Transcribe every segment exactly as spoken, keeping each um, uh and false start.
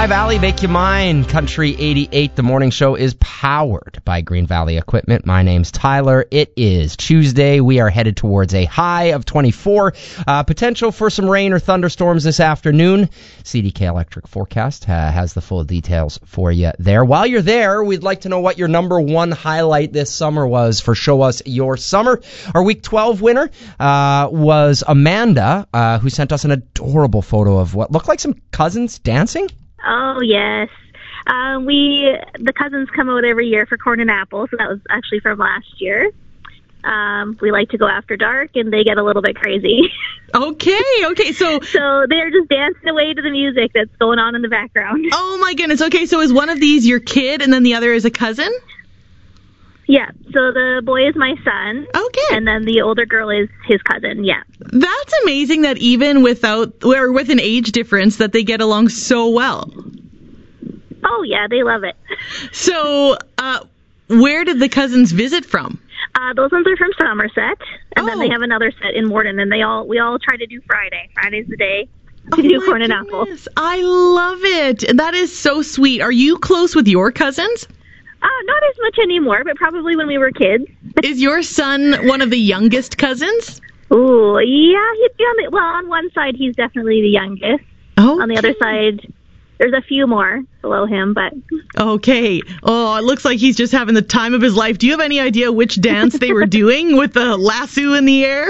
My Valley, make you mine. Country eighty-eight, the morning show, is powered by Green Valley Equipment. My name's Tyler. It is Tuesday. We are headed towards a high of twenty-four. Uh, potential for some rain or thunderstorms this afternoon. C D K Electric Forecast uh, has the full details for you there. While you're there, we'd like to know what your number one highlight this summer was for Show Us Your Summer. Our Week twelve winner uh, was Amanda, uh, who sent us an adorable photo of what looked like some cousins dancing. Oh, yes. Uh, we, the cousins come out every year for corn and apples, so that was actually from last year. Um, we like to go after dark, and they get a little bit crazy. Okay, okay, so... So they're just dancing away to the music that's going on in the background. Oh, my goodness. Okay, so is one of these your kid, and then the other is a cousin? Yeah, so the boy is my son. Okay. And then the older girl is his cousin, yeah. That's amazing that even without, or with an age difference, that they get along so well. Oh, yeah, they love it. So, uh, where did the cousins visit from? Uh, those ones are from Somerset, and oh. then they have another set in Morden, and they all we all try to do Friday. Friday's the day to oh do corn and apples. I love it. That is so sweet. Are you close with your cousins? Uh, not as much anymore, but probably when we were kids. Is your son one of the youngest cousins? Ooh, yeah, he'd be on the, well, on one side, he's definitely the youngest. Oh. On the other side, there's a few more below him, but... Okay. Oh, it looks like he's just having the time of his life. Do you have any idea which dance they were doing with the lasso in the air?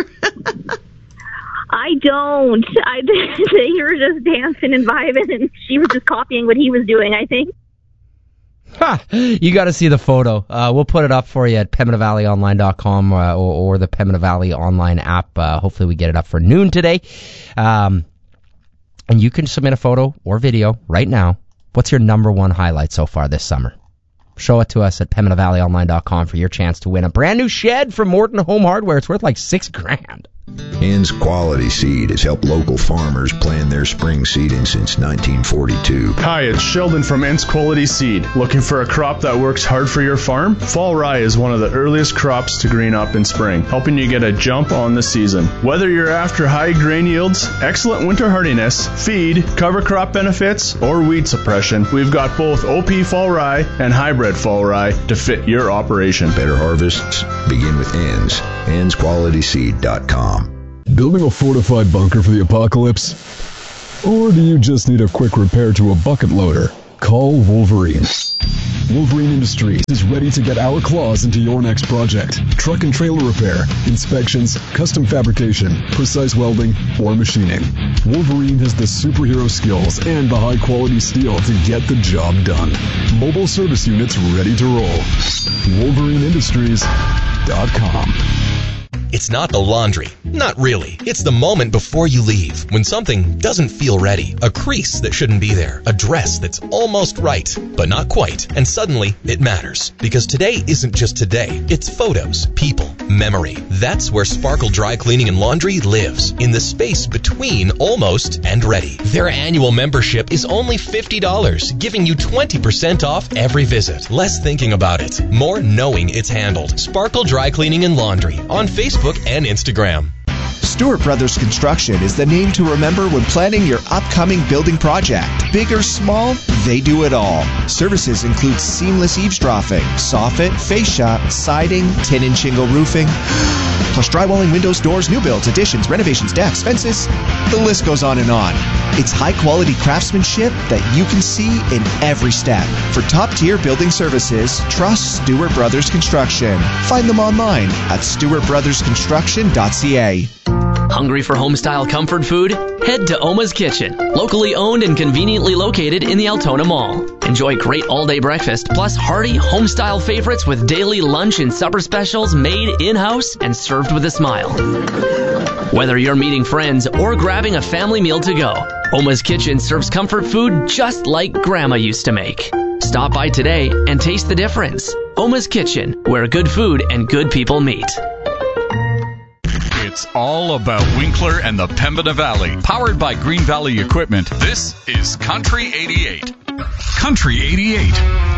I don't. I, they were just dancing and vibing, and she was just copying what he was doing, I think. Ha! You got to see the photo. Uh, we'll put it up for you at pembina valley online dot com uh, or, or the Pembina Valley online app. Uh, hopefully we get it up for noon today. Um, and you can submit a photo or video right now. What's your number one highlight so far this summer? Show it to us at pembina valley online dot com for your chance to win a brand new shed from Morton Home Hardware. It's worth like six grand. Ann's Quality Seed has helped local farmers plan their spring seeding since nineteen forty-two. Hi, it's Sheldon from Ann's Quality Seed. Looking for a crop that works hard for your farm? Fall rye is one of the earliest crops to green up in spring, helping you get a jump on the season. Whether you're after high grain yields, excellent winter hardiness, feed, cover crop benefits, or weed suppression, we've got both O P fall rye and hybrid fall rye to fit your operation. Better harvests begin with Ann's. anns quality seed dot com. Building a fortified bunker for the apocalypse? Or do you just need a quick repair to a bucket loader? Call Wolverine. Wolverine Industries is ready to get our claws into your next project. Truck and trailer repair, inspections, custom fabrication, precise welding, or machining. Wolverine has the superhero skills and the high-quality steel to get the job done. Mobile service units ready to roll. Wolverine Industries dot com. It's not the laundry. Not really. It's the moment before you leave, when something doesn't feel ready. A crease that shouldn't be there. A dress that's almost right, but not quite. And suddenly, it matters. Because today isn't just today. It's photos, people, memory. That's where Sparkle Dry Cleaning and Laundry lives. In the space between almost and ready. Their annual membership is only fifty dollars, giving you twenty percent off every visit. Less thinking about it, more knowing it's handled. Sparkle Dry Cleaning and Laundry on Facebook and Instagram. Stewart Brothers Construction is the name to remember when planning your upcoming building project. Big or small, they do it all. Services include seamless eavesdropping, soffit, fascia, siding, tin and shingle roofing, plus drywalling, windows, doors, new builds, additions, renovations, decks, fences. The list goes on and on. It's high-quality craftsmanship that you can see in every step. For top-tier building services, trust Stewart Brothers Construction. Find them online at stewart brothers construction dot c a. Hungry for home-style comfort food? Head to Oma's Kitchen, locally owned and conveniently located in the Altona Mall. Enjoy great all-day breakfast, plus hearty home-style favorites with daily lunch and supper specials made in-house and served with a smile. Whether you're meeting friends or grabbing a family meal to go, Oma's Kitchen serves comfort food just like Grandma used to make. Stop by today and taste the difference. Oma's Kitchen, where good food and good people meet. It's all about Winkler and the Pembina Valley. Powered by Green Valley Equipment, this is Country eighty-eight. Country eighty-eight.